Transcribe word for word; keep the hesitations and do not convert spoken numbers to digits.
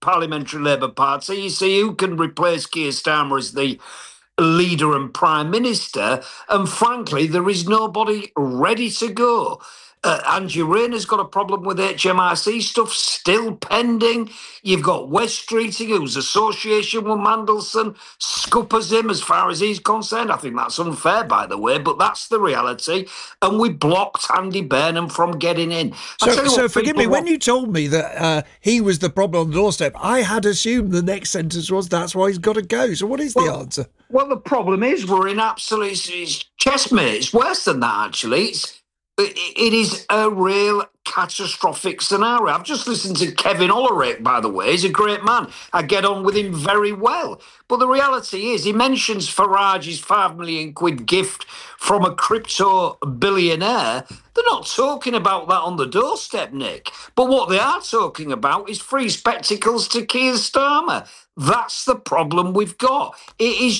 Parliamentary Labour Party. You see, who can replace Keir Starmer as the leader and prime minister? And frankly, there is nobody ready to go. Uh, Angie Rayner's got a problem with H M R C stuff still pending. You've got West Streeting, whose association with Mandelson scuppers him as far as he's concerned. I think that's unfair, by the way, but that's the reality. And we blocked Andy Burnham from getting in. So, so forgive me, when you told me that uh, he was the problem on the doorstep, I had assumed the next sentence was that's why he's got to go. So what is well, the answer? Well, the problem is we're in absolute chessmate. It's worse than that, actually. It's It is a real catastrophic scenario. I've just listened to Kevin Ollerich, by the way. He's a great man. I get on with him very well. But the reality is, he mentions Farage's five million quid gift from a crypto billionaire. They're not talking about that on the doorstep, Nick. But what they are talking about is free spectacles to Keir Starmer. That's the problem we've got. It is